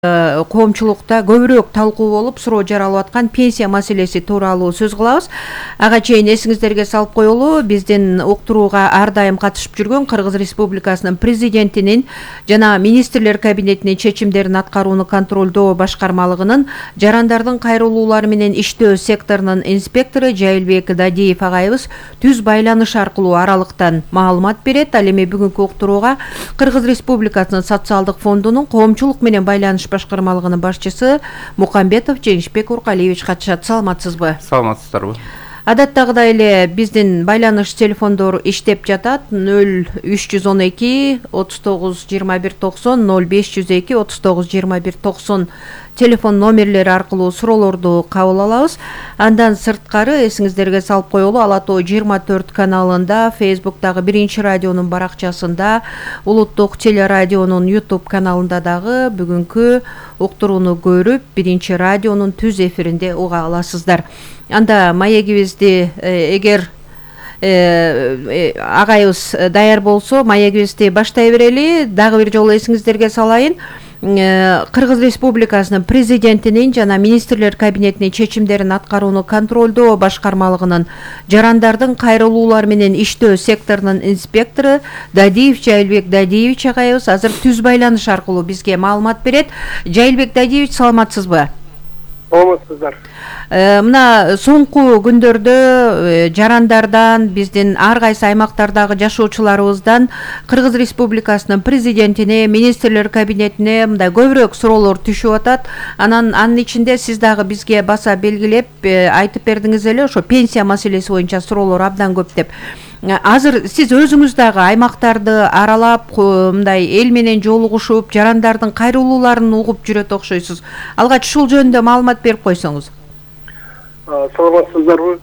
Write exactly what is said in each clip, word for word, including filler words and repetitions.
коомчулукта көбүрөөк талкуу болуп суроо жаралып аткан пенсия маселеси тууралуу сөз кылабыз. Ага чейин эсиңиздерге салып коелу, биздин уктурууга ар дайым катышып жүргөн Кыргыз Республикасынын президентинин жана министрлер кабинетинин чечимдерин аткарууну контролдоо башкармалыгынын жарандардын кайрылуулары менен иштөө секторунун инспектору Жайылбек Дадиев агайыбыз түз байланыш аркылуу аралыктан маалымат берет. Ал эми бүгүнкү уктурууга Кыргыз Республикасынын социалдык фондунун коомчулук менен байланыш башкармалыгынын башчысы Мукамбетов Жеңишбек Уркалиевич катышат. Саламатсызбы? Саламатсыздарбы? Адаттагыдай эле биздин байланыш телефондору иштеп жатат. нөл үч жүз он эки отуз тогуз жыйырма бир токсон, нөл беш жүз эки отуз тогуз жыйырма бир токсон телефон номерлери аркылуу суроолорду кабыл алабыз. Андан сырткары эсиңиздерге салып коелу, Ала Тоо жыйырма төрт каналында, Фейсбуктагы Биринчи радионун баракчасында, Улуттук телерадионун YouTube каналында дагы бүгүнкү уктурууну көрүп, Биринчи радионун түз эфиринде уга аласыздар. Анда маегибизди эгер агайыбыз даяр болсо, маегибизди баштай берели. Дагы бир жолу эсиңиздерге салайын. Кыргыз Республикасынын президентинин жана министрлер кабинетинин чечимдерин аткарууну контролдоо башкармалыгынын жарандардын кайрылуулары менен иштөө секторунун инспектору Дадиев Жайылбек Дадиевич агайыбыз азыр түз байланыш аркылуу бизге маалымат берет. Жайылбек Дадиевич, саламатсызбы? Саламатсыздар. Мына соңку күндөрдө жарандардан, биздин ар кайсы аймактардагы жашоочуларыбыздан Кыргыз Республикасынын президентине, министрлер кабинетине мындай көбүрөөк суроолор түшүп атат. Анан анын ичинде сиз дагы бизге баса белгилеп айтып бердиңиз эле, ошо пенсия маселеси боюнча суроолор абдан көп деп. Азыр сиз өзүңүз дагы аймактарды аралап, мындай эл менен жолугушуп, жарандардын кайрылууларын угуп жүрөт окшойсуз. Алгач ушул жөнүндө маалымат берип койсоңуз. Саламатсыздарбы?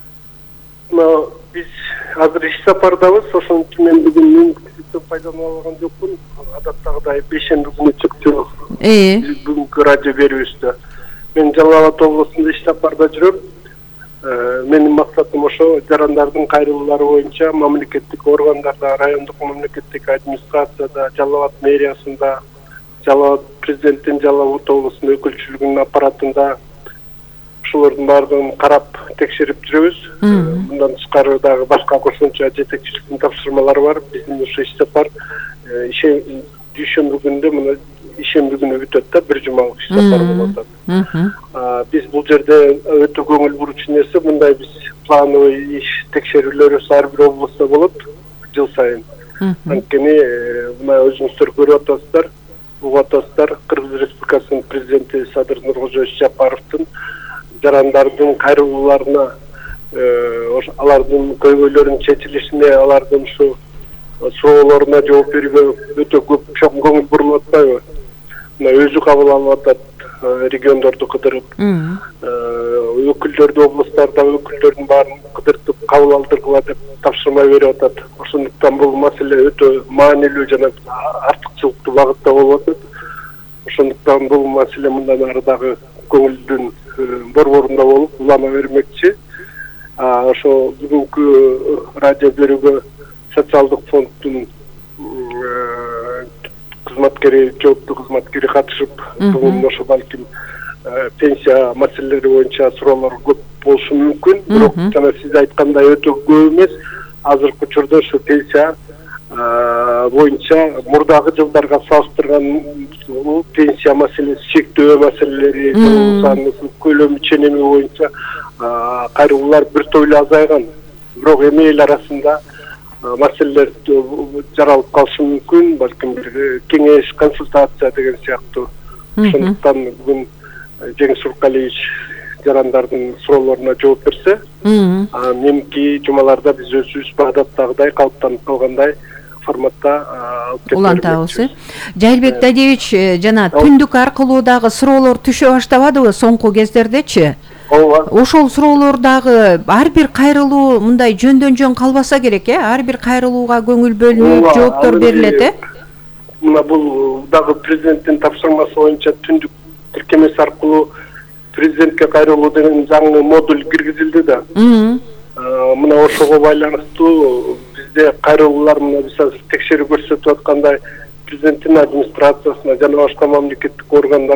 Биз азыр иш сапардабыз, ошон үчүн мен бүгүн мүмкүнчүлүктөн пайдалана алган жокмун. Адаттагыдай бейшемби күнү чыктым. Э. Бүгүнкү радио берүүбүздө. Мен Жалал Абад облусунда иш сапарда жүрөм. Менин максатым ошо жарандардын кайрылуулары боюнча мамлекеттик органдарда, райондук мамлекеттик администрацияда, Жалал Абад мэриясында, Жалал Абад президенттин Жалал Абад облусунун өкүлчүлүгүнүн аппаратында ушулардын баардыгын карап текшерип жүрөбүз. Мындан тышкары дагы башка кошумча жетекчиликтин тапшырмалары бар. Биздин ушул иш сапар дүйшөмбү күндө мына ишемби күнү бүтөт да, бир жумалык иш сапар болуп атат. Биз бул жерде өтө көңүл бурчу нерсе, мындай биз плановый иш текшерүүлөрүбүз ар бир облустта болот жыл сайын. Анткени мына өзүңүздөр көрүп атасыздар, угуп атасыздар, Кыргыз Республикасынын президенти Садыр Нуркожоевич Жапаровдун жарандардын кайрылууларына, алардын көйгөйлөрүнүн чечилишине, алардын ушу суроолоруна жооп берүүгө өтө көп чоң көңүл бурулуп атпайбы? Мына өзү кабыл алып атат, региондорду кыдырып, өкүлдөрдү облустарда өкүлдөрдүн баарын кыдыртып кабыл алдыргыла деп тапшырма берип атат. Ошондуктан бул маселе өтө маанилүү жана артыкчылыктуу багытта болуп атат. Ошондуктан бул маселе мындан ары дагы көңүлдүн борборунда болуп улана бермекчи. Ошо бүгүнкү радио берүүгө социалдык фонддун кызматкери, жооптуу кызматкери катышып, бүгүн ошо балким пенсия маселелери боюнча суроолор көп болушу мүмкүн. Бирок жана сиз айткандай өтө көп эмес. Азыркы учурда ушу пенсия боюнча мурдагы жылдарга салыштырган пенсия маселеси, чектөө маселелери, саны, көлөмү, ченеми боюнча кайрылуулар бир тойлуу азайган. Бирок эми эл арасында маселелер жаралып калышы мүмкүн, балким бир кеңеш, консультация деген сыяктуу. Ошондуктан бүгүн Жеңиш Уркалиевич жарандардын суроолоруна жооп берсе, менки жумаларда биз өзүбүз адаттагыдай калыптанып калгандай форматта алып кетебиз. Улантабыз. Жайылбек Дадиевич, жана түндүк аркылуу дагы суроолор түшө баштабадыбы соңку кездердечи? Ооба. Ошол суроолордагы ар бир кайрылуу мындай жөндөн жөн калбаса керек, э? Ар бир кайрылууга көңүл бөлүнүп, жооптор берилет, э? Мына бул дагы президенттин тапшырмасы боюнча түндүк тиркемеси аркылуу президентке кайрылуу деген жаңы модуль киргизилди да. Мына ошого байланыштуу бизде кайрылуулар, мына биз азыр текшерүү көрсөтүп аткандай президенттин администрациясына жана башка мамлекеттик органдар